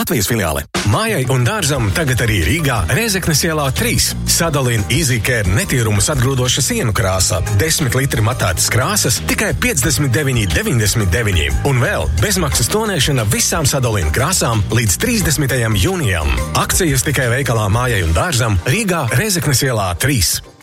Latvijas filiāle. Mājai un dārzam tagad arī Rīgā Rēzeknes ielā 3. Sadalin EasyCare netīrumus atgrūdoša sienu krāsa. 10 litri matētas krāsas tikai 59,99. Un vēl bezmaksas tonēšana visām Sadalin krāsām līdz 30. jūnijam. Akcijas tikai veikalā Mājai un dārzam Rīgā Rēzeknes ielā 3.